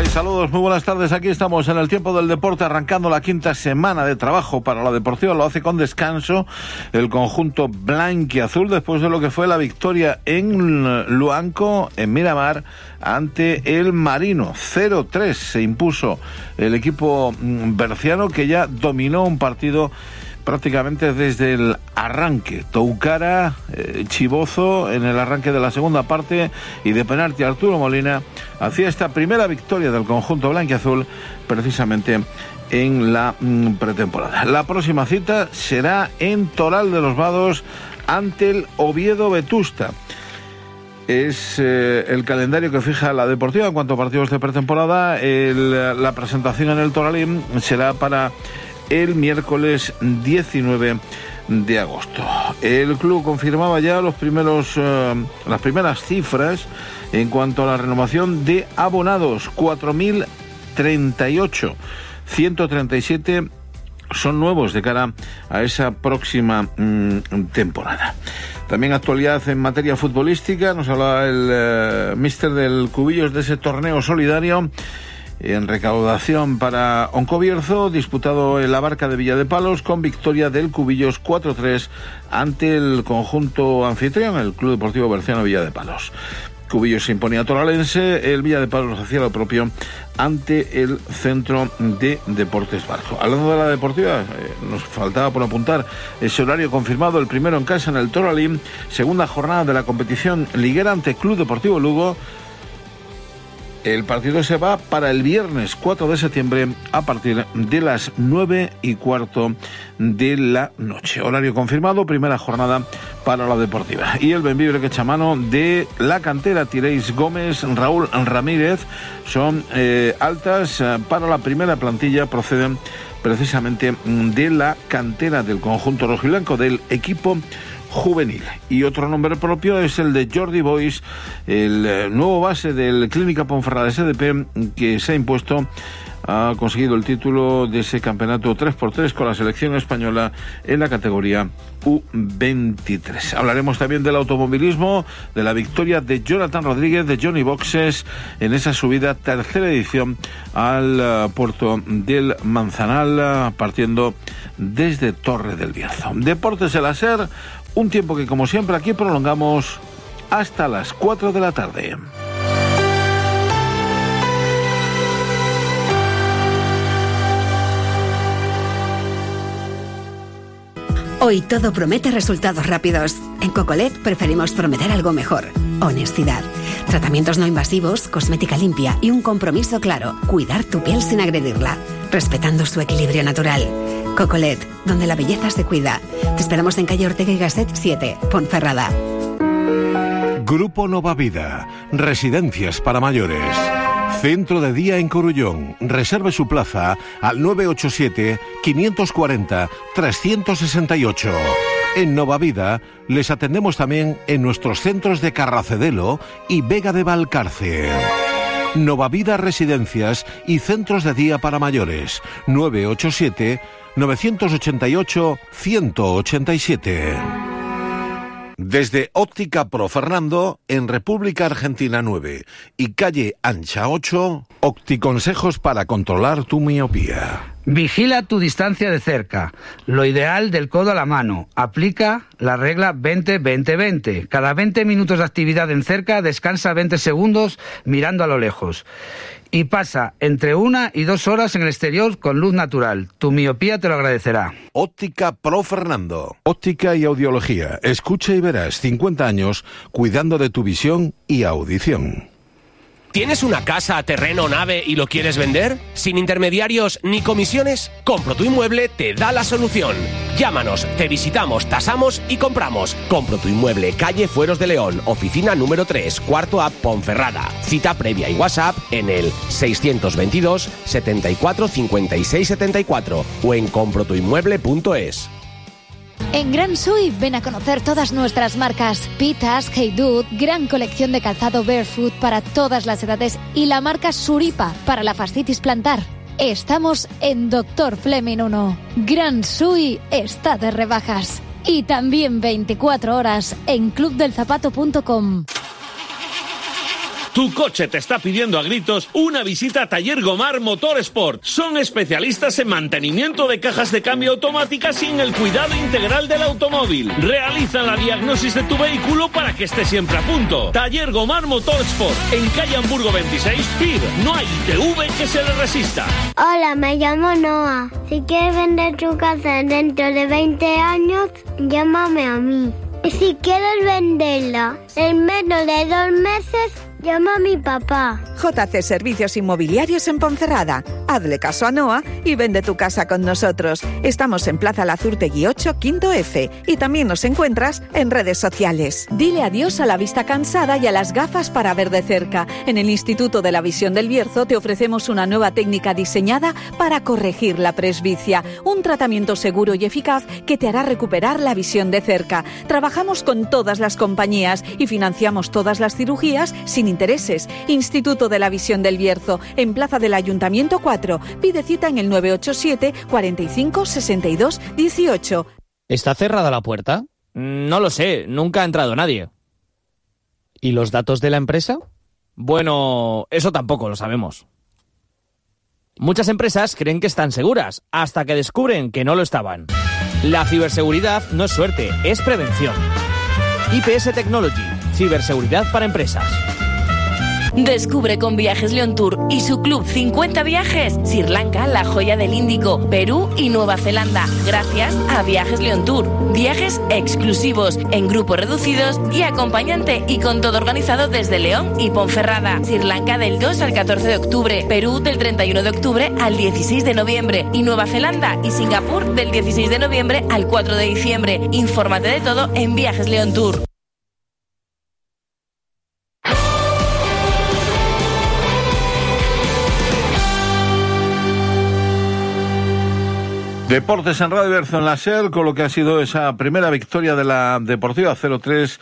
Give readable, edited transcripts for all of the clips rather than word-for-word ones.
Saludos, muy buenas tardes. Aquí estamos en el tiempo del deporte, arrancando la quinta semana de trabajo para la Deportiva. Lo hace con descanso el conjunto blanquiazul después de lo que fue la victoria en Luanco, en Miramar, ante el Marino. 0-3 se impuso el equipo berciano, que ya dominó un partido prácticamente desde el arranque. Toucara, Chibozo en el arranque de la segunda parte, y de penalti Arturo Molina hacía esta primera victoria del conjunto blanquiazul precisamente en la pretemporada. La próxima cita será en Toral de los Vados ante el Oviedo Vetusta. Es el calendario que fija la Deportiva en cuanto a partidos de pretemporada. La presentación en el Toralín será para el miércoles 19 de agosto. El club confirmaba ya las primeras cifras en cuanto a la renovación de abonados. 4.038, 137 son nuevos de cara a esa próxima temporada. También actualidad en materia futbolística. Nos hablaba el míster del Cubillos de ese torneo solidario en recaudación para Oncobierzo, disputado en la Barca de Villadepalos, con victoria del Cubillos 4-3 ante el conjunto anfitrión, el Club Deportivo Berciano Villadepalos. Cubillos se imponía a Toralense, el Villadepalos hacía lo propio ante el Centro de Deportes Barco. Hablando de la Deportiva, nos faltaba por apuntar ese horario confirmado, el primero en casa en el Toralín, segunda jornada de la competición liguera ante Club Deportivo Lugo. El partido se va para el viernes 4 de septiembre a partir de las 9:15 de la noche. Horario confirmado, primera jornada para la Deportiva. Y el Benvibre que echa mano de la cantera, Tiréis Gómez, Raúl Ramírez, son altas para la primera plantilla, proceden precisamente de la cantera del conjunto rojiblanco, del equipo juvenil. Y otro nombre propio es el de Jordi Boix, el nuevo base del Clínica Ponferrada SDP, que se ha impuesto, ha conseguido el título de ese campeonato 3x3 con la selección española en la categoría U23. Hablaremos también del automovilismo, de la victoria de Jonathan Rodríguez, de Johnny Boxes, en esa subida, tercera edición al puerto del Manzanal, partiendo desde Torre del Bierzo. Deportes El Aser, un tiempo que, como siempre, aquí prolongamos hasta las 4 de la tarde. Hoy todo promete resultados rápidos. En Cocolet preferimos prometer algo mejor. Honestidad. Tratamientos no invasivos, cosmética limpia y un compromiso claro. Cuidar tu piel sin agredirla, respetando su equilibrio natural. Cocolet, donde la belleza se cuida. Te esperamos en calle Ortega y Gasset 7, Ponferrada. Grupo Nova Vida. Residencias para mayores. Centro de día en Corullón. Reserve su plaza al 987-540-368. En Nova Vida les atendemos también en nuestros centros de Carracedelo y Vega de Valcarce. Nova Vida Residencias y Centros de Día para Mayores. 987-988-187. Desde Óptica Pro Fernando, en República Argentina 9 y calle Ancha 8, Opticonsejos para controlar tu miopía. Vigila tu distancia de cerca. Lo ideal del codo a la mano. Aplica la regla 20-20-20. Cada 20 minutos de actividad en cerca, descansa 20 segundos mirando a lo lejos. Y pasa entre 1 y 2 horas en el exterior con luz natural. Tu miopía te lo agradecerá. Óptica Pro Fernando. Óptica y audiología. Escucha y verás. 50 años cuidando de tu visión y audición. ¿Tienes una casa, terreno, nave y lo quieres vender? ¿Sin intermediarios ni comisiones? Compro tu Inmueble te da la solución. Llámanos, te visitamos, tasamos y compramos. Compro tu Inmueble, calle Fueros de León, oficina número 3, cuarto A, Ponferrada. Cita previa y WhatsApp en el 622 74 56 74 o en comprotuinmueble.es. En Gran Sui ven a conocer todas nuestras marcas. Pitas, Hey Dude, gran colección de calzado barefoot para todas las edades y la marca Suripa para la fascitis plantar. Estamos en Dr. Fleming 1. Gran Sui está de rebajas. Y también 24 horas en clubdelzapato.com. Tu coche te está pidiendo a gritos una visita a Taller Gomar Motorsport. Son especialistas en mantenimiento de cajas de cambio automáticas sin el cuidado integral del automóvil. Realizan la diagnosis de tu vehículo para que esté siempre a punto. Taller Gomar Motorsport, en calle Hamburgo 26, PIB. No hay ITV que se le resista. Hola, me llamo Noah. Si quieres vender tu casa dentro de 20 años, llámame a mí. Y si quieres venderla en menos de 2 meses, llama a mi papá. JC Servicios Inmobiliarios en Ponferrada. Hazle caso a Noa y vende tu casa con nosotros. Estamos en Plaza Lazurtegui 8, quinto F. Y también nos encuentras en redes sociales. Dile adiós a la vista cansada y a las gafas para ver de cerca. En el Instituto de la Visión del Bierzo te ofrecemos una nueva técnica diseñada para corregir la presbicia. Un tratamiento seguro y eficaz que te hará recuperar la visión de cerca. Trabajamos con todas las compañías y financiamos todas las cirugías sin intereses. Instituto de la Visión del Bierzo, en Plaza del Ayuntamiento 4. Pide cita en el 987 45 62 18. ¿Está cerrada la puerta? No lo sé, nunca ha entrado nadie. ¿Y los datos de la empresa? Bueno, eso tampoco lo sabemos. Muchas empresas creen que están seguras, hasta que descubren que no lo estaban. La ciberseguridad no es suerte, es prevención. IPS Technology, ciberseguridad para empresas. Descubre con Viajes Leon Tour y su club 50 viajes Sri Lanka, la joya del Índico, Perú y Nueva Zelanda, gracias a Viajes Leon Tour. Viajes exclusivos, en grupos reducidos y acompañante, y con todo organizado desde León y Ponferrada. Sri Lanka del 2 al 14 de octubre, Perú del 31 de octubre al 16 de noviembre y Nueva Zelanda y Singapur del 16 de noviembre al 4 de diciembre. Infórmate de todo en Viajes Leon Tour. Deportes en Radio Bierzo en la SER, con lo que ha sido esa primera victoria de la Deportiva 0-3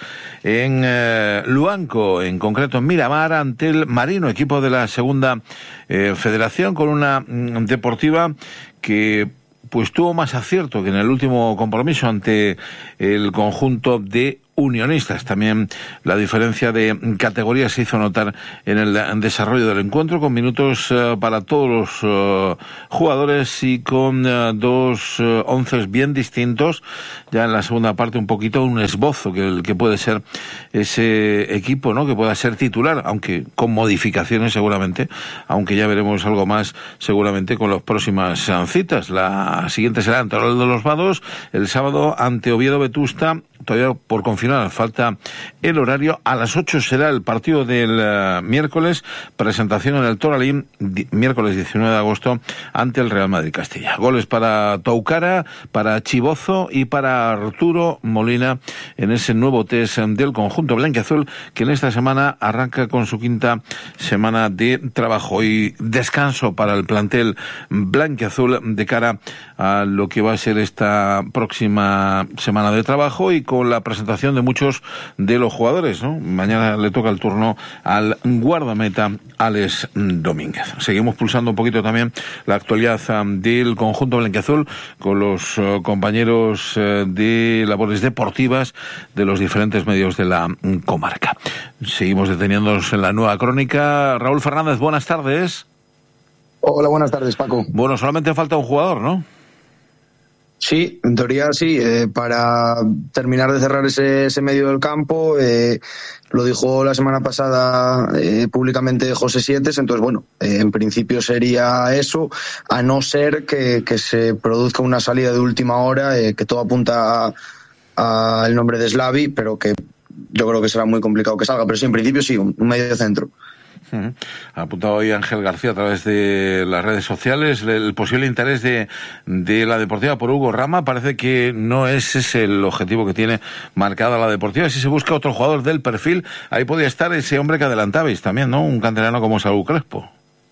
en Luanco, en concreto en Miramar, ante el Marino, equipo de la segunda federación, con una Deportiva que pues tuvo más acierto que en el último compromiso ante el conjunto de Unionistas. También la diferencia de categoría se hizo notar en el desarrollo del encuentro, con minutos para todos los jugadores y con dos onces bien distintos. Ya en la segunda parte un poquito un esbozo que puede ser ese equipo, ¿no? Que pueda ser titular, aunque con modificaciones seguramente, aunque ya veremos algo más seguramente con las próximas citas. La siguiente será ante Toral de los Vados el sábado ante Oviedo Vetusta. Todavía por confirmar, falta el horario. A las 8 será el partido del miércoles, presentación en el Toralín, miércoles 19 de agosto, ante el Real Madrid Castilla. Goles para Toucara, para Chibozo y para Arturo Molina en ese nuevo test del conjunto blanquiazul, que en esta semana arranca con su quinta semana de trabajo y descanso para el plantel blanquiazul de cara a lo que va a ser esta próxima semana de trabajo, y con la presentación de muchos de los jugadores, ¿no? Mañana le toca el turno al guardameta Alex Domínguez. Seguimos pulsando un poquito también la actualidad del conjunto blanquiazul con los compañeros de labores deportivas de los diferentes medios de la comarca. Seguimos deteniéndonos en la nueva crónica. Raúl Fernández, buenas tardes. Hola, buenas tardes, Paco. Bueno, solamente falta un jugador, ¿no? Sí, en teoría sí, para terminar de cerrar ese medio del campo. Lo dijo la semana pasada públicamente José Sietes, entonces bueno, en principio sería eso, a no ser que se produzca una salida de última hora, que todo apunta al nombre de Slavi, pero que yo creo que será muy complicado que salga, pero sí, en principio sí, un medio centro. Ha apuntado hoy Ángel García a través de las redes sociales el posible interés de la Deportiva por Hugo Rama. Parece que no es ese el objetivo que tiene marcada la Deportiva. Si se busca otro jugador del perfil, ahí podría estar ese hombre que adelantabais también, ¿no? Un canterano como Saúl Crespo.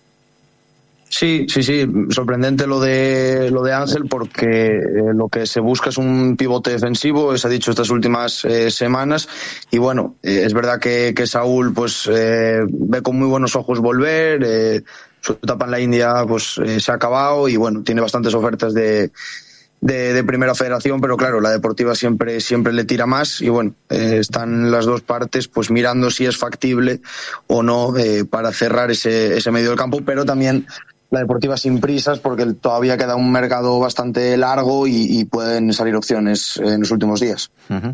Sí, sorprendente lo de Ángel, porque lo que se busca es un pivote defensivo, se ha dicho estas últimas semanas, y bueno, es verdad que Saúl pues ve con muy buenos ojos volver, su etapa en la India pues se ha acabado, y bueno, tiene bastantes ofertas de de Primera Federación, pero claro, la deportiva siempre le tira más y bueno, están las dos partes pues mirando si es factible o no para cerrar ese medio del campo, pero también la deportiva sin prisas porque todavía queda un mercado bastante largo y pueden salir opciones en los últimos días. Uh-huh.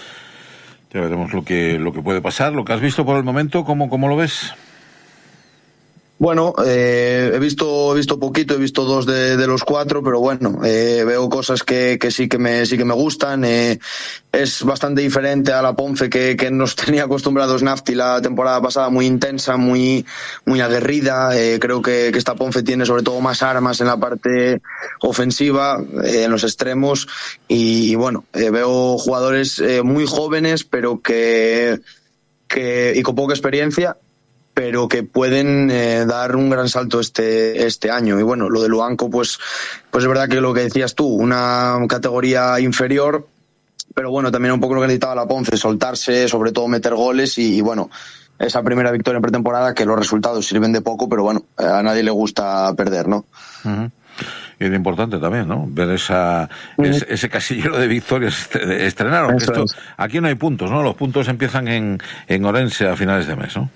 Ya veremos lo que puede pasar. Lo que has visto por el momento, ¿cómo lo ves? Bueno, he visto poquito, he visto 2 de los 4, pero bueno, veo cosas que sí que me gustan. Es bastante diferente a la Ponce que nos tenía acostumbrados Nafti la temporada pasada, muy intensa, muy aguerrida. Creo que esta Ponce tiene sobre todo más armas en la parte ofensiva, en los extremos, y bueno, veo jugadores muy jóvenes, pero que con poca experiencia, pero que pueden dar un gran salto este año. Y bueno, lo de Luanco, pues es verdad que lo que decías tú, una categoría inferior, pero bueno, también un poco lo que necesitaba la Ponce, soltarse, sobre todo meter goles y bueno, esa primera victoria en pretemporada, que los resultados sirven de poco, pero bueno, a nadie le gusta perder, ¿no? Uh-huh. Y es importante también, ¿no? Ver ese casillero de victorias estrenar, aunque aquí no hay puntos, ¿no? Los puntos empiezan en Orense a finales de mes, ¿no?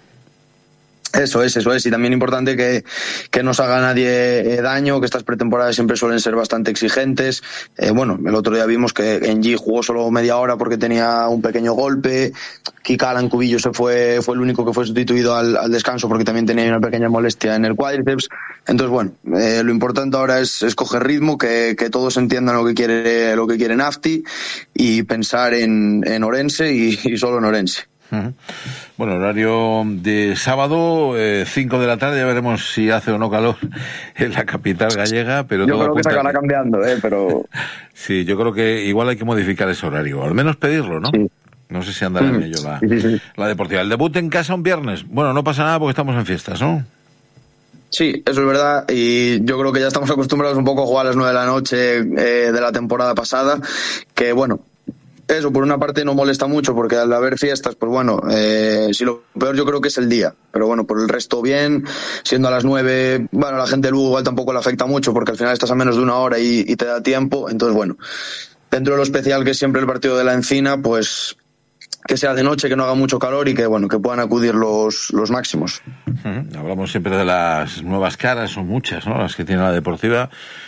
Eso es, y también importante que no se haga nadie daño, que estas pretemporadas siempre suelen ser bastante exigentes. Bueno, el otro día vimos que Engie jugó solo media hora porque tenía un pequeño golpe, Kikalan Cubillo fue el único que fue sustituido al descanso porque también tenía una pequeña molestia en el cuádriceps. Entonces bueno, lo importante ahora es coger ritmo, que todos entiendan lo que quiere Nafti y pensar en Orense y solo en Orense. Bueno, horario de sábado, 5 de la tarde, ya veremos si hace o no calor en la capital gallega, pero yo creo que se acabará cambiando, pero... Sí, yo creo que igual hay que modificar ese horario, al menos pedirlo, ¿no? Sí. No sé si andará en ello la deportiva. El debut en casa un viernes, bueno, no pasa nada porque estamos en fiestas, ¿no? Sí, eso es verdad, y yo creo que ya estamos acostumbrados un poco a jugar a las 9 de la noche de la temporada pasada, que bueno, eso por una parte no molesta mucho porque al haber fiestas, pues bueno, si lo peor yo creo que es el día, pero bueno, por el resto bien, siendo a las 9, bueno, a la gente de Lugo igual tampoco le afecta mucho porque al final estás a menos de una hora y te da tiempo, entonces bueno, dentro de lo especial que es siempre el partido de la Encina, pues que sea de noche, que no haga mucho calor y que bueno, que puedan acudir los máximos. Hablamos siempre de las nuevas caras, son muchas, ¿no? Las que tiene la deportiva.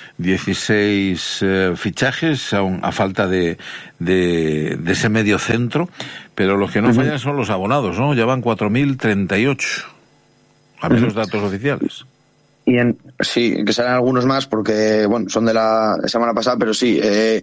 16 fichajes a falta de ese medio centro, pero los que no fallan son los abonados, ¿no? Ya van 4.038, a ver los datos oficiales. Sí, que serán algunos más porque, bueno, son de la semana pasada, pero sí,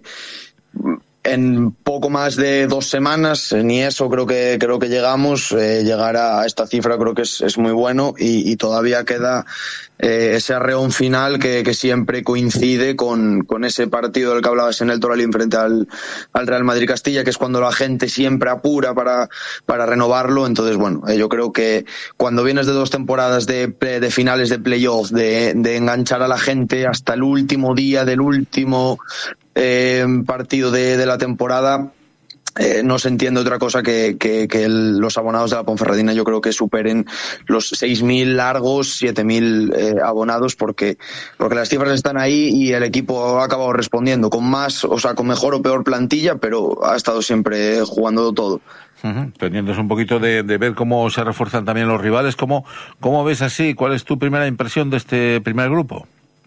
en poco más de 2 semanas, ni eso creo que llegamos, llegar a esta cifra creo que es muy bueno y todavía queda ese arreón final que siempre coincide con ese partido del que hablabas en el Toralín frente al Real Madrid Castilla, que es cuando la gente siempre apura para renovarlo. Entonces bueno, yo creo que cuando vienes de 2 temporadas de finales de playoff, de enganchar a la gente hasta el último día del último partido de la temporada, no se entiende otra cosa que los abonados de la Ponferradina yo creo que superen los 6.000 largos, 7.000 abonados, porque las cifras están ahí y el equipo ha acabado respondiendo con más, o sea, con mejor o peor plantilla, pero ha estado siempre jugando todo. Pendientes un poquito de ver cómo se refuerzan también los rivales. ¿Cómo ves así? ¿Cuál es tu primera impresión de este primer grupo?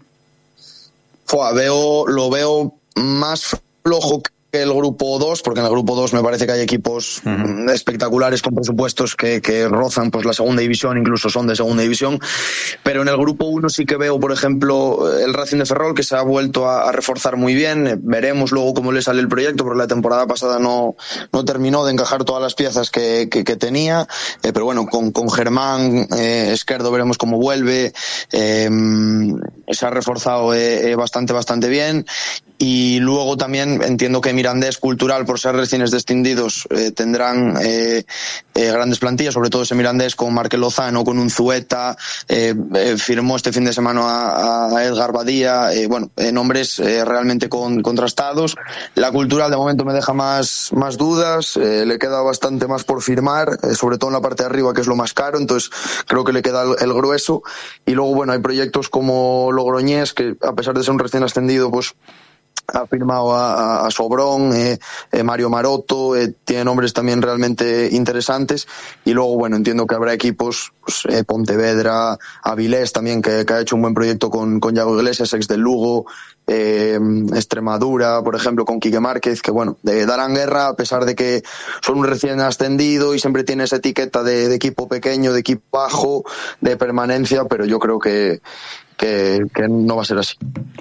Lo veo más flojo que el grupo 2, porque en el grupo 2 me parece que hay equipos espectaculares con presupuestos que rozan pues la segunda división, incluso son de segunda división, pero en el grupo 1 sí que veo, por ejemplo, el Racing de Ferrol, que se ha vuelto a reforzar muy bien. Veremos luego cómo le sale el proyecto, porque la temporada pasada no terminó de encajar todas las piezas que tenía, pero bueno, con Germán Esquerdo veremos cómo vuelve. Se ha reforzado bastante bien. Y luego también entiendo que Mirandés Cultural, por ser recién descendidos, tendrán grandes plantillas, sobre todo ese Mirandés con Marque Lozano, con Unzueta, firmó este fin de semana a Edgar Badía, nombres realmente contrastados. La Cultural de momento me deja más dudas, le queda bastante más por firmar, sobre todo en la parte de arriba, que es lo más caro, entonces creo que le queda el grueso. Y luego, bueno, hay proyectos como Logroñés, que a pesar de ser un recién ascendido, pues ha firmado a Sobrón, Mario Maroto, tiene nombres también realmente interesantes. Y luego, bueno, entiendo que habrá equipos, pues, Pontevedra, Avilés también, que ha hecho un buen proyecto con Yago Iglesias, ex del Lugo, Extremadura, por ejemplo, con Quique Márquez, que bueno, darán guerra a pesar de que son un recién ascendido y siempre tiene esa etiqueta de equipo pequeño, de equipo bajo, de permanencia, pero yo creo que no va a ser así.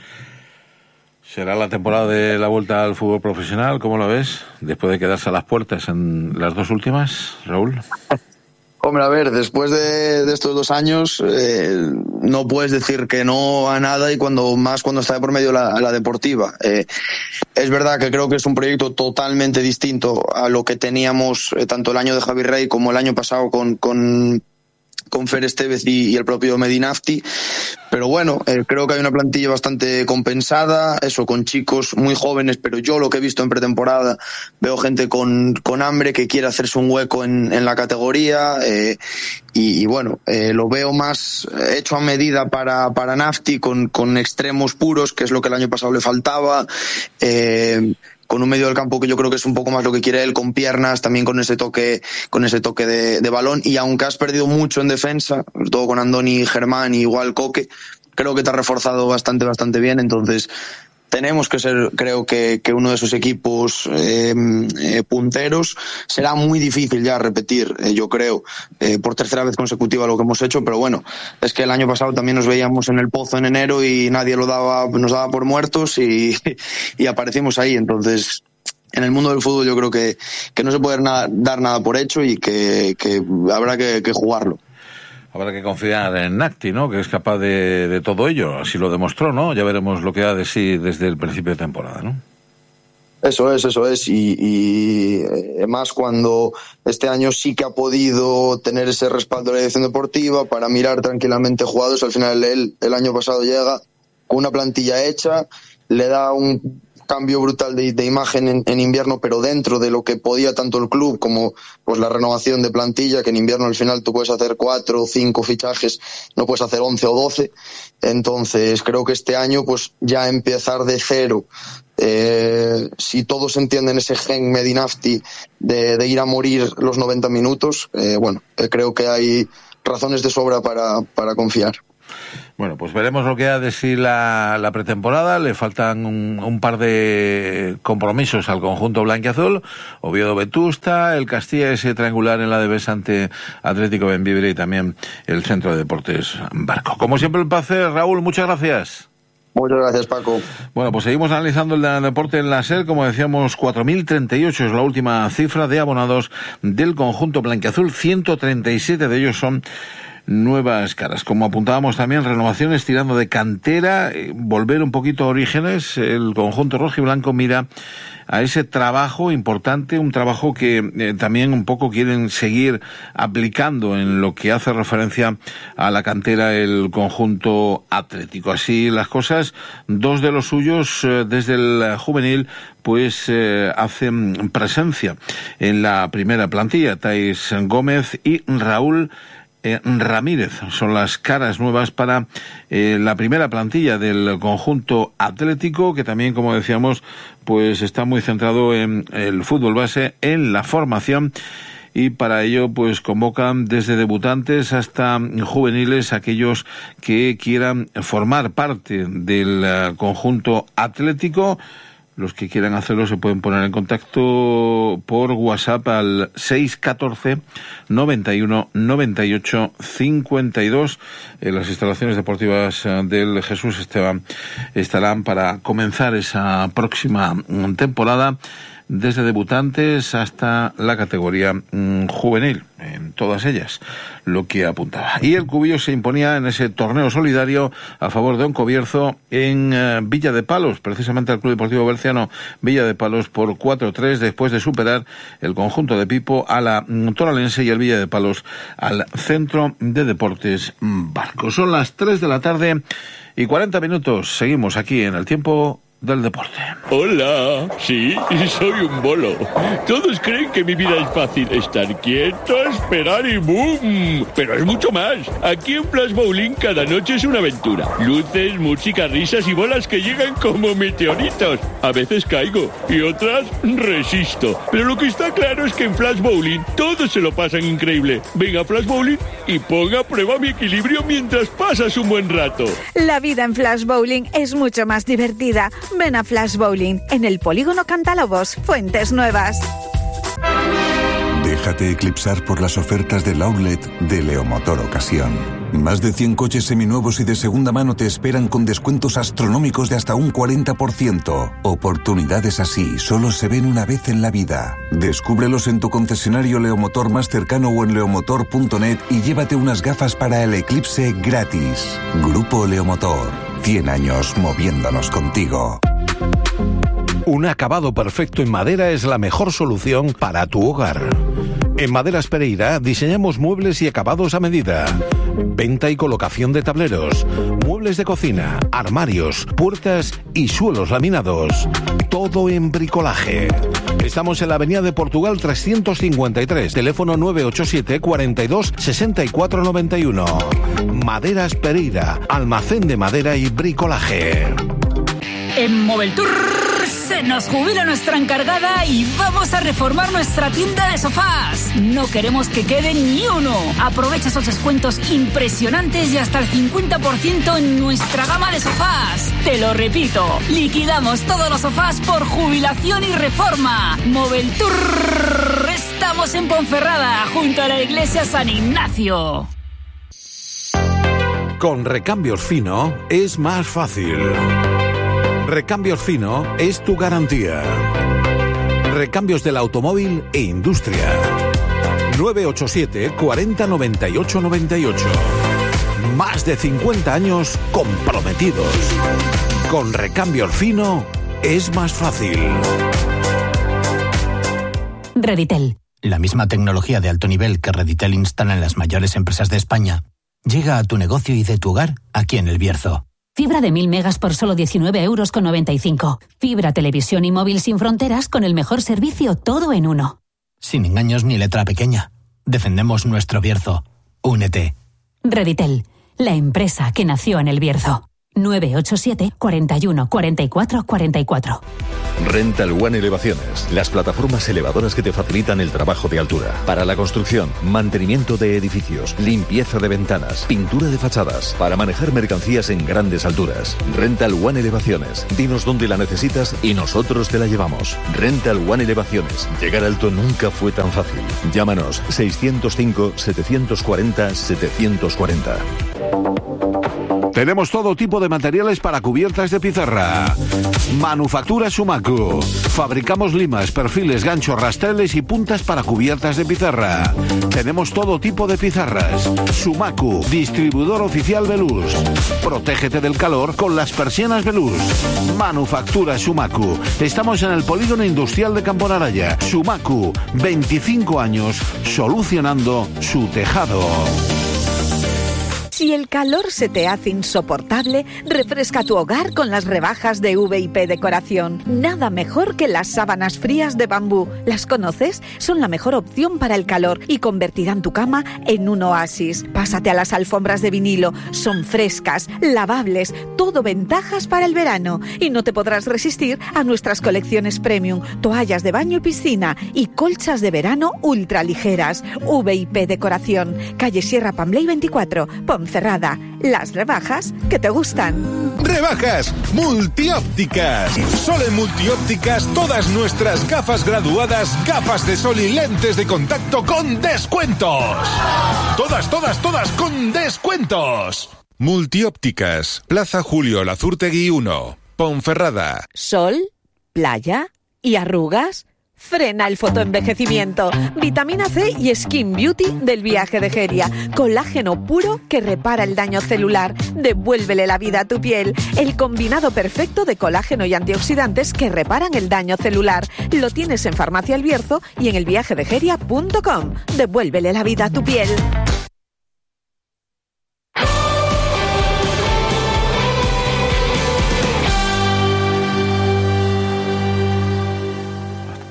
¿Será la temporada de la vuelta al fútbol profesional? ¿Cómo lo ves? Después de quedarse a las puertas en las dos últimas, Raúl. Hombre, a ver, después de estos 2 años no puedes decir que no a nada, y cuando está de por medio la deportiva. Es verdad que creo que es un proyecto totalmente distinto a lo que teníamos tanto el año de Javi Rey como el año pasado con Fer Estevez y el propio Medinafti. Pero bueno, creo que hay una plantilla bastante compensada, eso, con chicos muy jóvenes, pero yo lo que he visto en pretemporada, veo gente con hambre que quiere hacerse un hueco en la categoría, y bueno, lo veo más hecho a medida para Nafti, con extremos puros, que es lo que el año pasado le faltaba, con un medio del campo que yo creo que es un poco más lo que quiere él, con piernas, también con ese toque de balón. Y aunque has perdido mucho en defensa, sobre todo con Andoni, Germán y igual Coque, creo que te ha reforzado bastante bien. Entonces tenemos que ser, creo que uno de esos equipos punteros. Será muy difícil ya repetir, yo creo, por tercera vez consecutiva lo que hemos hecho, pero bueno, es que el año pasado también nos veíamos en el pozo en enero y nadie nos daba por muertos y aparecimos ahí. Entonces, en el mundo del fútbol yo creo que no se puede dar nada por hecho y que habrá que jugarlo. Habrá que confiar en Nafti, ¿no? Que es capaz de todo ello. Así lo demostró, ¿no? Ya veremos lo que da de sí desde el principio de temporada, ¿no? Eso es. Y más cuando este año sí que ha podido tener ese respaldo de la dirección deportiva para mirar tranquilamente jugadores. Al final el año pasado llega con una plantilla hecha, le da un cambio brutal de imagen en invierno, pero dentro de lo que podía tanto el club como pues la renovación de plantilla, que en invierno al final tú puedes hacer 4 o 5 fichajes, no puedes hacer 11 o 12. Entonces creo que este año pues ya empezar de cero, si todos entienden ese gen Medinafti de ir a morir los 90 minutos, creo que hay razones de sobra para confiar. Bueno, pues veremos lo que ha de sí la pretemporada. Le faltan un par de compromisos al conjunto blanquiazul. Oviedo-Vetusta, el Castilla, ese triangular en la Debes ante Atlético Bembibre, y también el Centro de Deportes Barco. Como siempre, un placer, Raúl, muchas gracias. Muchas gracias, Paco. Bueno, pues seguimos analizando el deporte en la SER. Como decíamos, 4.038 es la última cifra de abonados del conjunto blanquiazul. 137 de ellos son nuevas caras. Como apuntábamos también, renovaciones tirando de cantera, volver un poquito a orígenes. El conjunto rojiblanco mira a ese trabajo importante, un trabajo que también un poco quieren seguir aplicando en lo que hace referencia a la cantera el conjunto atlético. Así las cosas, 2 de los suyos desde el juvenil pues hacen presencia en la primera plantilla. Thais Gómez y Raúl Ramírez son las caras nuevas para la primera plantilla del conjunto atlético, que también, como decíamos, pues está muy centrado en el fútbol base, en la formación, y para ello pues convocan desde debutantes hasta juveniles aquellos que quieran formar parte del conjunto atlético. Los que quieran hacerlo se pueden poner en contacto por WhatsApp al 614 91 98 52. Las instalaciones deportivas del Jesús Esteban estarán para comenzar esa próxima temporada, desde debutantes hasta la categoría juvenil, en todas ellas, lo que apuntaba. Y el Cubillo se imponía en ese torneo solidario a favor de Oncobierzo en Villa de Palos, precisamente al Club Deportivo Berciano Villa de Palos, por 4-3, después de superar el conjunto de Pipo a la Toralense y el Villa de Palos al Centro de Deportes Barco. Son las 3 de la tarde y 40 minutos. Seguimos aquí en El Tiempo del deporte. Hola, sí, soy un bolo. Todos creen que mi vida es fácil. Estar quieto, esperar y ¡boom! Pero es mucho más. Aquí en Flash Bowling cada noche es una aventura. Luces, música, risas y bolas que llegan como meteoritos. A veces caigo y otras resisto. Pero lo que está claro es que en Flash Bowling todos se lo pasan increíble. Venga a Flash Bowling y ponga a prueba mi equilibrio mientras pasas un buen rato. La vida en Flash Bowling es mucho más divertida. Ven a Flash Bowling en el Polígono Cantalobos, Fuentes Nuevas. Déjate eclipsar por las ofertas del outlet de Leomotor Ocasión. Más de 100 coches seminuevos y de segunda mano te esperan con descuentos astronómicos de hasta un 40%. Oportunidades así solo se ven una vez en la vida. Descúbrelos en tu concesionario Leomotor más cercano o en leomotor.net y llévate unas gafas para el eclipse gratis. Grupo Leomotor, 100 años moviéndonos contigo. Un acabado perfecto en madera es la mejor solución para tu hogar. En Maderas Pereira diseñamos muebles y acabados a medida. Venta y colocación de tableros, muebles de cocina, armarios, puertas y suelos laminados. Todo en bricolaje. Estamos en la Avenida de Portugal 353, teléfono 987 42 64 91. Maderas Pereira, almacén de madera y bricolaje. En Moveltour se nos jubila nuestra encargada y vamos a reformar nuestra tienda de sofás. No queremos que quede ni uno. Aprovecha esos descuentos impresionantes y hasta el 50% en nuestra gama de sofás. Te lo repito, liquidamos todos los sofás por jubilación y reforma. Moveltour. Estamos en Ponferrada, junto a la iglesia San Ignacio. Con Recambios Fino es más fácil. Recambios Fino es tu garantía. Recambios del automóvil e industria. 987 40 98 98. Más de 50 años comprometidos. Con Recambios Fino es más fácil. Reditel. La misma tecnología de alto nivel que Reditel instala en las mayores empresas de España llega a tu negocio y de tu hogar aquí en El Bierzo. Fibra de 1000 megas por solo 19,95 €. Fibra, televisión y móvil sin fronteras con el mejor servicio, todo en uno. Sin engaños ni letra pequeña. Defendemos nuestro Bierzo. Únete. Reditel, la empresa que nació en El Bierzo. 987 41 44 44. Rental One Elevaciones, las plataformas elevadoras que te facilitan el trabajo de altura. Para la construcción, mantenimiento de edificios, limpieza de ventanas, pintura de fachadas, para manejar mercancías en grandes alturas. Rental One Elevaciones, dinos dónde la necesitas y nosotros te la llevamos. Rental One Elevaciones, llegar alto nunca fue tan fácil. Llámanos 605 740 740. Tenemos todo tipo de materiales para cubiertas de pizarra. Manufactura Sumacu. Fabricamos limas, perfiles, ganchos, rastreles y puntas para cubiertas de pizarra. Tenemos todo tipo de pizarras. Sumacu, distribuidor oficial Veluz. Protégete del calor con las persianas Veluz. Manufactura Sumacu. Estamos en el Polígono Industrial de Camponaraya. Sumacu, 25 años solucionando su tejado. Si el calor se te hace insoportable, refresca tu hogar con las rebajas de V&P Decoración. Nada mejor que las sábanas frías de bambú. ¿Las conoces? Son la mejor opción para el calor y convertirán tu cama en un oasis. Pásate a las alfombras de vinilo. Son frescas, lavables, todo ventajas para el verano. Y no te podrás resistir a nuestras colecciones premium, toallas de baño y piscina y colchas de verano ultraligeras. V&P Decoración, calle Sierra Pambley 24, Ponferrada. Las rebajas que te gustan. Rebajas Multiópticas. Solo en Multiópticas todas nuestras gafas graduadas, gafas de sol y lentes de contacto con descuentos. Todas con descuentos. Multiópticas, Plaza Julio Lazurtegui 1, Ponferrada. Sol, playa y arrugas. Frena el fotoenvejecimiento. Vitamina C y Skin Beauty del Viaje de Jeria. Colágeno puro que repara el daño celular. Devuélvele la vida a tu piel. El combinado perfecto de colágeno y antioxidantes que reparan el daño celular. Lo tienes en Farmacia El Bierzo y en elviajedejeria.com. Devuélvele la vida a tu piel.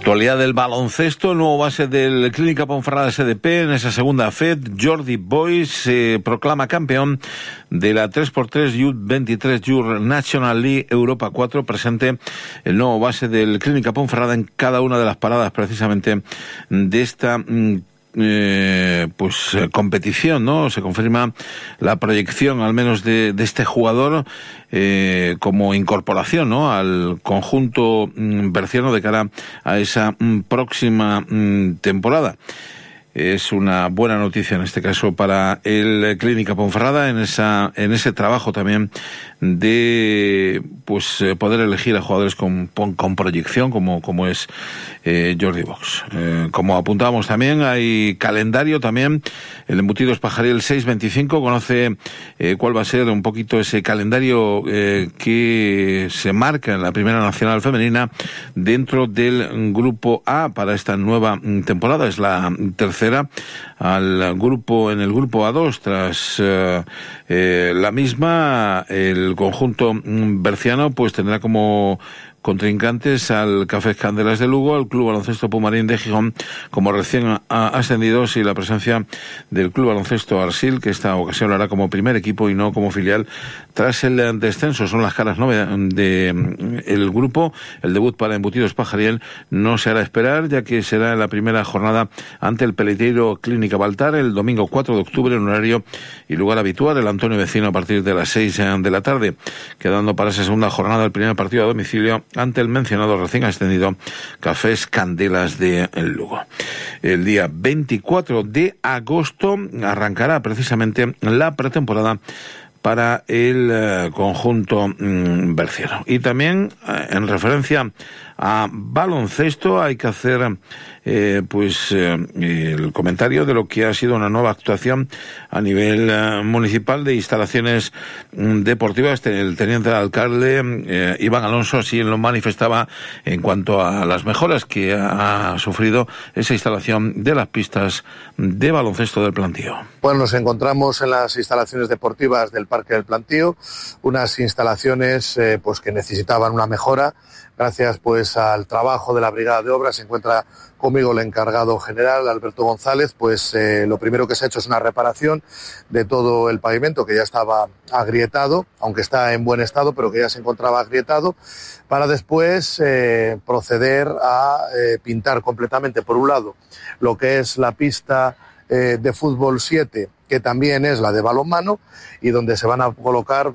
Actualidad del baloncesto, el nuevo base del Clínica Ponferrada SDP en esa segunda FED, Jordi Boys, se proclama campeón de la 3x3 U23 Jur National League Europa 4, presente el nuevo base del Clínica Ponferrada en cada una de las paradas precisamente de esta competición, ¿no? Se confirma la proyección al menos de este jugador como incorporación, ¿no?, al conjunto berciano de cara a esa próxima temporada. Es una buena noticia en este caso para el Clínica Ponferrada en ese trabajo también de poder elegir a jugadores con proyección como es Jordi Box. Como apuntábamos también, hay calendario también. El Embutidos Pajariel 625 conoce cuál va a ser un poquito ese calendario que se marca en la Primera Nacional Femenina dentro del Grupo A para esta nueva temporada. Es la tercera en el Grupo A2 tras la misma. El conjunto berciano pues tendrá como contrincantes al Cafés Candelas de Lugo, al Club Baloncesto Pumarín de Gijón como recién ascendidos, y la presencia del Club Baloncesto Arsil, que esta ocasión lo hará como primer equipo y no como filial tras el descenso. Son las caras de el grupo. El debut para Embutidos Pajariel no se hará esperar, ya que será en la primera jornada ante el Peleteiro Clínica Baltar el domingo 4 de octubre en horario y lugar habitual, el Antonio Vecino, a partir de las 6 de la tarde, quedando para esa segunda jornada el primer partido a domicilio ante el mencionado recién ascendido Cafés Candelas de Lugo. El día 24 de agosto arrancará precisamente la pretemporada para el conjunto berciano. Y también en referencia a baloncesto hay que hacer el comentario de lo que ha sido una nueva actuación a nivel municipal de instalaciones deportivas. El teniente de alcalde Iván Alonso así lo manifestaba en cuanto a las mejoras que ha sufrido esa instalación de las pistas de baloncesto del Plantío. Bueno, nos encontramos en las instalaciones deportivas del Parque del Plantío, unas instalaciones que necesitaban una mejora. Gracias al trabajo de la Brigada de Obras, se encuentra conmigo el encargado general, Alberto González. Lo primero que se ha hecho es una reparación de todo el pavimento, que ya estaba agrietado, aunque está en buen estado, pero que ya se encontraba agrietado, para después proceder a pintar completamente, por un lado, lo que es la pista de fútbol 7, que también es la de balonmano, y donde se van a colocar,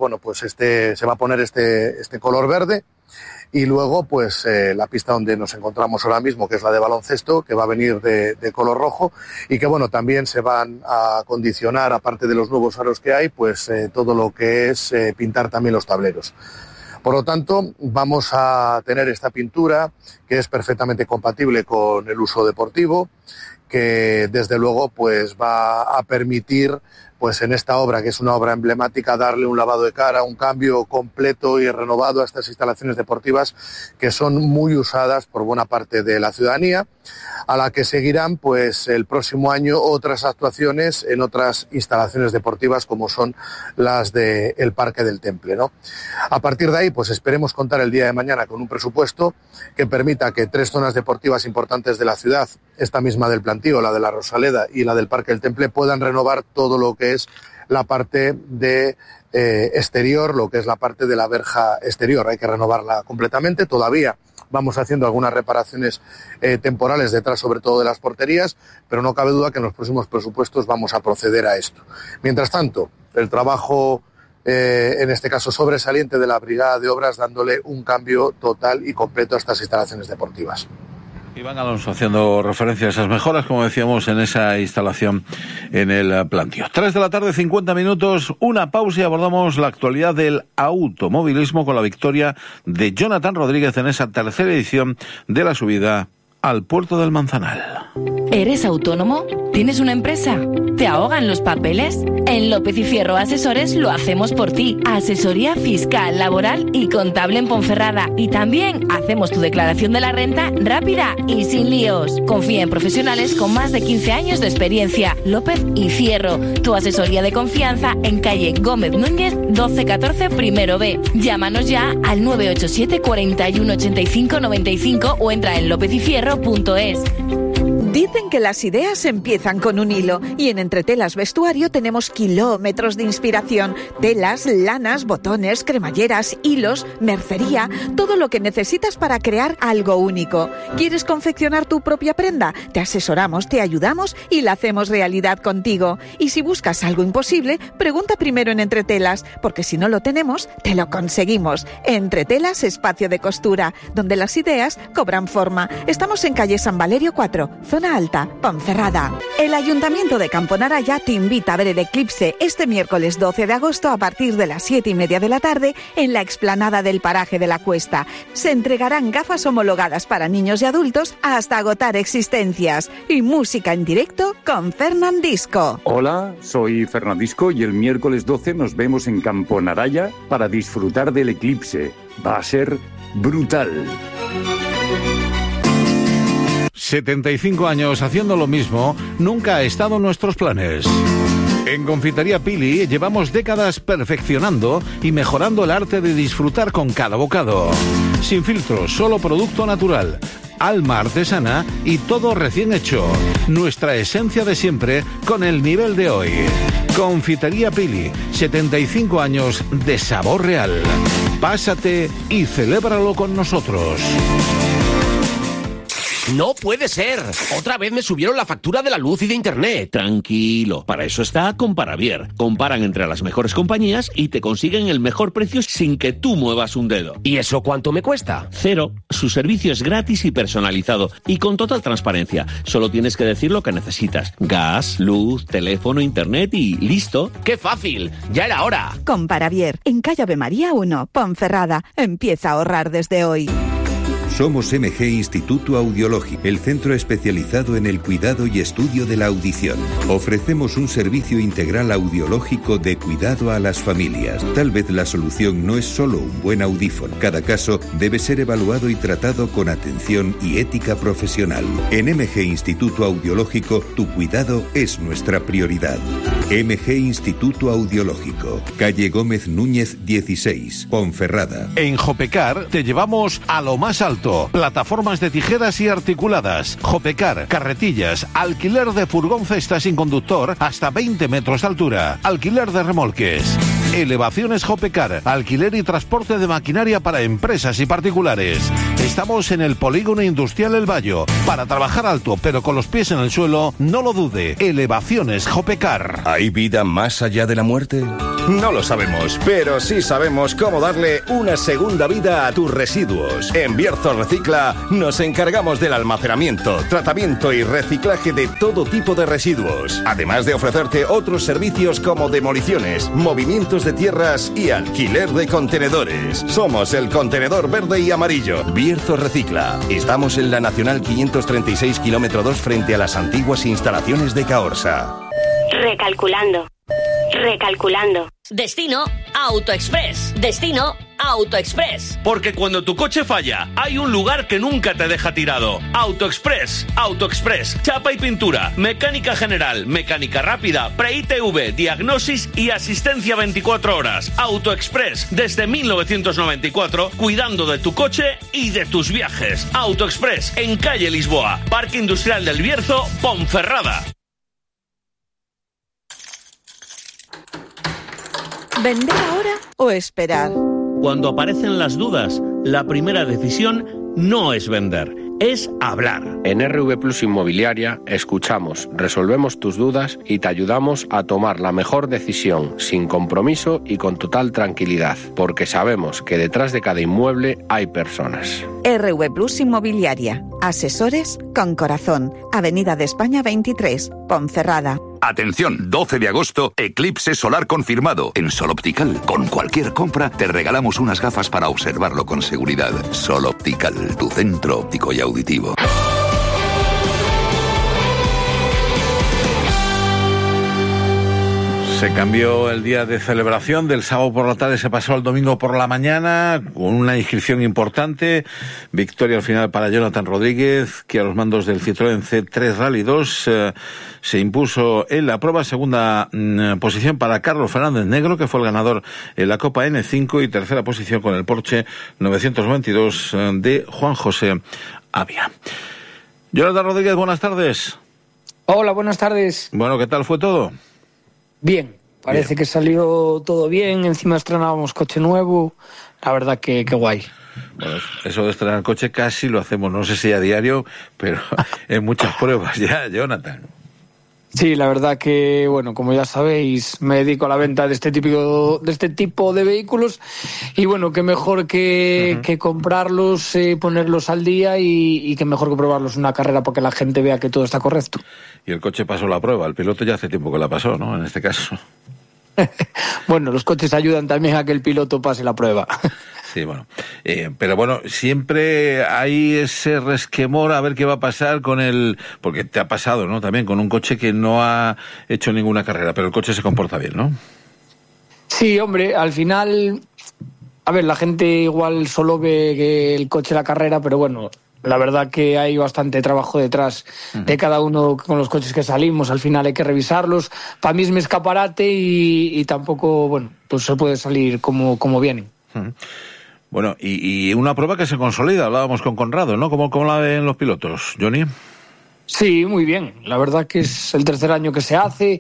se va a poner este color verde. Y luego, la pista donde nos encontramos ahora mismo, que es la de baloncesto, que va a venir de color rojo, y que también se van a acondicionar, aparte de los nuevos aros que hay, todo lo que es pintar también los tableros. Por lo tanto, vamos a tener esta pintura que es perfectamente compatible con el uso deportivo, que desde luego va a permitir en esta obra, que es una obra emblemática, darle un lavado de cara, un cambio completo y renovado a estas instalaciones deportivas que son muy usadas por buena parte de la ciudadanía, a la que seguirán el próximo año otras actuaciones en otras instalaciones deportivas como son las del Parque del Temple, ¿no? A partir de ahí, esperemos contar el día de mañana con un presupuesto que permita que 3 zonas deportivas importantes de la ciudad, esta misma del Plantío, la de la Rosaleda y la del Parque del Temple, puedan renovar todo lo que es la parte de exterior, lo que es la parte de la verja exterior. Hay que renovarla completamente. Todavía vamos haciendo algunas reparaciones temporales detrás, sobre todo de las porterías, pero no cabe duda que en los próximos presupuestos vamos a proceder a esto. Mientras tanto, el trabajo, en este caso sobresaliente, de la Brigada de Obras, dándole un cambio total y completo a estas instalaciones deportivas. Iván Alonso haciendo referencia a esas mejoras, como decíamos, en esa instalación en el Plantío. 3 de la tarde, 50 minutos, una pausa y abordamos la actualidad del automovilismo con la victoria de Jonathan Rodríguez en esa tercera edición de la subida al Puerto del Manzanal. ¿Eres autónomo? ¿Tienes una empresa? ¿Te ahogan los papeles? En López y Fierro Asesores lo hacemos por ti. Asesoría fiscal, laboral y contable en Ponferrada. Y también hacemos tu declaración de la renta rápida y sin líos. Confía en profesionales con más de 15 años de experiencia. López y Fierro, tu asesoría de confianza en calle Gómez Núñez 1214 primero B. Llámanos ya al 987 41 85 95 o entra en lopezyfierro.es. Dicen que las ideas empiezan con un hilo y en Entretelas Vestuario tenemos kilómetros de inspiración. Telas, lanas, botones, cremalleras, hilos, mercería, todo lo que necesitas para crear algo único. ¿Quieres confeccionar tu propia prenda? Te asesoramos, te ayudamos y la hacemos realidad contigo. Y si buscas algo imposible, pregunta primero en Entretelas, porque si no lo tenemos, te lo conseguimos. Entretelas Espacio de Costura, donde las ideas cobran forma. Estamos en calle San Valerio 4, zona Alta, Ponferrada. El Ayuntamiento de Camponaraya te invita a ver el eclipse este miércoles 12 de agosto a partir de las 7:30 de la tarde en la explanada del paraje de la Cuesta. Se entregarán gafas homologadas para niños y adultos hasta agotar existencias y música en directo con Fernandisco. Hola, soy Fernandisco y el miércoles 12 nos vemos en Camponaraya para disfrutar del eclipse. Va a ser brutal. 75 años haciendo lo mismo nunca ha estado en nuestros planes. En Confitería Pili llevamos décadas perfeccionando y mejorando el arte de disfrutar con cada bocado. Sin filtros, solo producto natural, alma artesana y todo recién hecho. Nuestra esencia de siempre con el nivel de hoy. Confitería Pili, 75 años de sabor real. Pásate y celébralo con nosotros. ¡No puede ser! Otra vez me subieron la factura de la luz y de internet. Tranquilo, para eso está Comparavier. Comparan entre las mejores compañías y te consiguen el mejor precio sin que tú muevas un dedo. ¿Y eso cuánto me cuesta? 0. Su servicio es gratis y personalizado y con total transparencia. Solo tienes que decir lo que necesitas. Gas, luz, teléfono, internet y listo. ¡Qué fácil! ¡Ya era hora! Comparavier, en calle Ave María 1, Ponferrada. Empieza a ahorrar desde hoy. Somos MG Instituto Audiológico, el centro especializado en el cuidado y estudio de la audición. Ofrecemos un servicio integral audiológico de cuidado a las familias. Tal vez la solución no es solo un buen audífono. Cada caso debe ser evaluado y tratado con atención y ética profesional. En MG Instituto Audiológico, tu cuidado es nuestra prioridad. MG Instituto Audiológico, calle Gómez Núñez 16, Ponferrada. En Jopecar te llevamos a lo más alto. Plataformas de tijeras y articuladas. Jopecar, carretillas, alquiler de furgón cesta sin conductor hasta 20 metros de altura. Alquiler de remolques. Elevaciones Jopecar, alquiler y transporte de maquinaria para empresas y particulares. Estamos en el Polígono Industrial El Vallo. Para trabajar alto pero con los pies en el suelo, no lo dude. Elevaciones Jopecar. ¿Hay vida más allá de la muerte? No lo sabemos, pero sí sabemos cómo darle una segunda vida a tus residuos. En Bierzo Recicla nos encargamos del almacenamiento, tratamiento y reciclaje de todo tipo de residuos, además de ofrecerte otros servicios como demoliciones, movimientos de tierras y alquiler de contenedores. Somos el contenedor verde y amarillo. Bierzo Recicla. Estamos en la Nacional 536 km 2 frente a las antiguas instalaciones de Caorsa. Recalculando. Destino AutoExpress. Destino AutoExpress. Porque cuando tu coche falla, hay un lugar que nunca te deja tirado. AutoExpress. AutoExpress. Chapa y pintura. Mecánica general. Mecánica rápida. Pre-ITV. Diagnosis y asistencia 24 horas. AutoExpress. Desde 1994, cuidando de tu coche y de tus viajes. AutoExpress. En calle Lisboa. Parque Industrial del Bierzo, Ponferrada. ¿Vender ahora o esperar? Cuando aparecen las dudas, la primera decisión no es vender, es hablar. En RV Plus Inmobiliaria escuchamos, resolvemos tus dudas y te ayudamos a tomar la mejor decisión, sin compromiso y con total tranquilidad, porque sabemos que detrás de cada inmueble hay personas. RV Plus Inmobiliaria. Asesores con corazón. Avenida de España 23, Ponferrada. Atención, 12 de agosto, eclipse solar confirmado. En Sol Optical, con cualquier compra, te regalamos unas gafas para observarlo con seguridad. Sol Optical, tu centro óptico y auditivo. Se cambió el día de celebración, del sábado por la tarde se pasó al domingo por la mañana, con una inscripción importante. Victoria al final para Jonathan Rodríguez, que a los mandos del Citroën C3 Rally 2 se impuso en la prueba. Segunda posición para Carlos Fernández Negro, que fue el ganador en la Copa N5, y tercera posición con el Porsche 922 de Juan José Avia. Jonathan Rodríguez, buenas tardes. Hola, buenas tardes. Bueno, ¿qué tal fue todo? Bien, parece que salió todo bien. Encima estrenábamos coche nuevo. La verdad que guay. Bueno, eso de estrenar coche casi lo hacemos, no sé si a diario, pero en muchas pruebas ya, Jonathan. Sí, la verdad que, bueno, como ya sabéis, me dedico a la venta de este tipo de vehículos, y bueno, qué mejor que comprarlos, ponerlos al día, y qué mejor que probarlos en una carrera para que la gente vea que todo está correcto. Y el coche pasó la prueba, el piloto ya hace tiempo que la pasó, ¿no? En este caso. Bueno, los coches ayudan también a que el piloto pase la prueba. Sí, bueno. Pero bueno, siempre hay ese resquemor a ver qué va a pasar con el... Porque te ha pasado, ¿no? También con un coche que no ha hecho ninguna carrera, pero el coche se comporta bien, ¿no? Sí, hombre, al final... A ver, la gente igual solo ve que el coche la carrera, pero bueno... La verdad que hay bastante trabajo detrás de cada uno con los coches que salimos. Al final hay que revisarlos. Para mí es mi escaparate y tampoco, bueno, pues se puede salir como vienen. Bueno, y una prueba que se consolida. Hablábamos con Conrado, ¿no? ¿Cómo la ven los pilotos, Johnny? Sí, muy bien. La verdad que es el tercer año que se hace.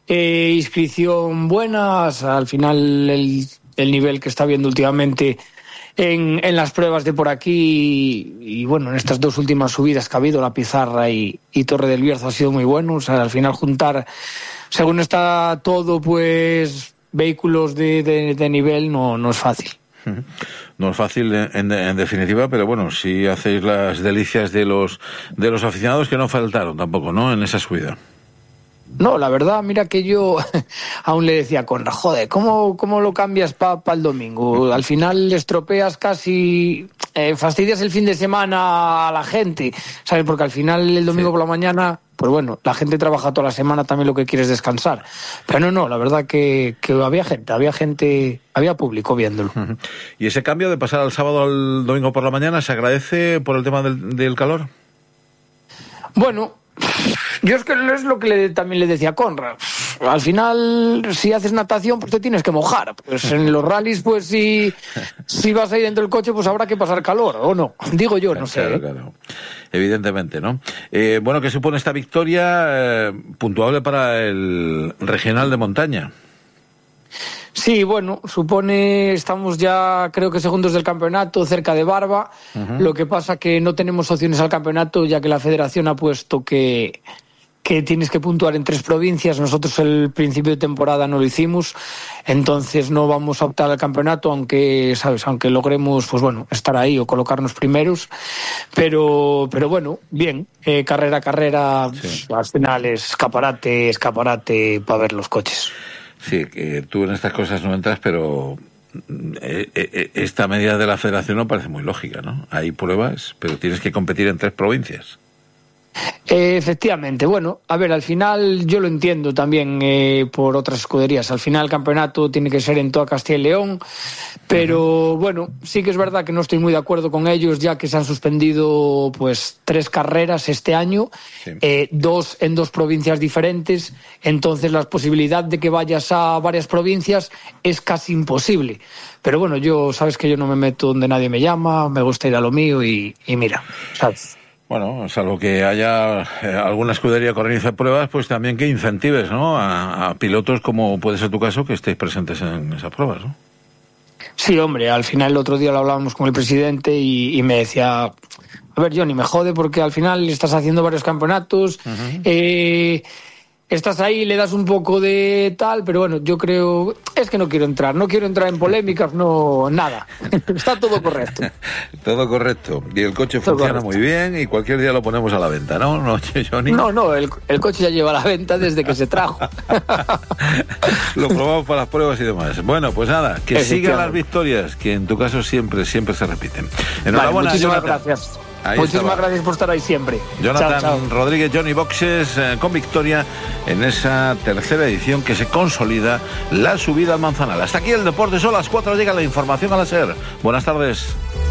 Inscripción buena. O sea, al final el nivel que está viendo últimamente... En las pruebas de por aquí y bueno, en estas dos últimas subidas que ha habido, La Pizarra y Torre del Bierzo, ha sido muy bueno. O sea, al final juntar, según está todo, pues vehículos de nivel no es fácil. No es fácil en definitiva, pero bueno, si hacéis las delicias de los aficionados, que no faltaron tampoco, ¿no? En esa subida. No, la verdad, mira que yo aún le decía a Conrad, joder, ¿cómo lo cambias para el domingo? Al final le estropeas casi, fastidias el fin de semana a la gente, ¿sabes? Porque al final el domingo por la mañana, pues bueno, la gente trabaja toda la semana, también lo que quiere es descansar. Pero no, la verdad que había público viéndolo. ¿Y ese cambio de pasar al sábado al domingo por la mañana se agradece por el tema del calor? Bueno... Yo es que es lo que también le decía a Conrad. Al final, si haces natación, pues te tienes que mojar. Pues en los rallies, pues si vas ahí dentro del coche, pues habrá que pasar calor, ¿o no? Digo yo, no sé. Claro. Evidentemente, ¿no? Bueno, ¿qué supone esta victoria puntuable para el regional de montaña? Sí, bueno, estamos ya creo que segundos del campeonato, cerca de Barba. Lo que pasa que no tenemos opciones al campeonato, ya que la federación ha puesto que tienes que puntuar en 3 provincias. Nosotros el principio de temporada no lo hicimos, entonces no vamos a optar al campeonato, aunque logremos, pues bueno, estar ahí o colocarnos primeros. Pero bueno, bien, carrera, sí. Al final es escaparate para ver los coches. Sí, que tú en estas cosas no entras, pero esta medida de la federación no parece muy lógica, ¿no? Hay pruebas, pero tienes que competir en 3 provincias. Efectivamente, bueno, a ver, al final yo lo entiendo también por otras escuderías. Al final el campeonato tiene que ser en toda Castilla y León, pero bueno, sí que es verdad que no estoy muy de acuerdo con ellos, ya que se han suspendido pues 3 carreras este año, 2 en 2 provincias diferentes. Entonces la posibilidad de que vayas a varias provincias es casi imposible. Pero bueno, sabes que yo no me meto donde nadie me llama, me gusta ir a lo mío y mira, ¿sabes? Bueno, salvo que haya alguna escudería que organice pruebas, pues también que incentives, ¿no? A pilotos, como puede ser tu caso, que estéis presentes en esas pruebas, ¿no? Sí, hombre, al final el otro día lo hablábamos con el presidente y me decía, a ver, Johnny, me jode porque al final estás haciendo varios campeonatos, estás ahí, le das un poco de tal, pero bueno, yo creo, es que no quiero entrar en polémicas, no, nada, está todo correcto. Todo correcto, y el coche funciona muy bien y cualquier día lo ponemos a la venta, ¿no? ¿No, Johnny? No, el coche ya lleva a la venta desde que se trajo. Lo probamos para las pruebas y demás. Bueno, pues nada, que sigan las victorias, que en tu caso siempre se repiten. Enhorabuena, muchísimas gracias. Muchísimas gracias por estar ahí siempre. Jonathan chao. Rodríguez, Johnny Boxes, con victoria en esa tercera edición que se consolida la subida al Manzanal. Hasta aquí el deporte, son las 4, llega la información a la SER. Buenas tardes.